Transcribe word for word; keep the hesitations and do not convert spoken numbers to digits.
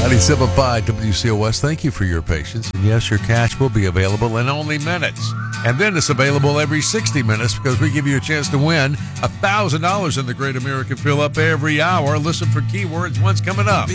ninety-seven point five W C O S, thank you for your patience. And yes, your cash will be available in only minutes. And then it's available every sixty minutes because we give you a chance to win one thousand dollars in the Great American Fill-Up every hour. Listen for keywords. One's coming up.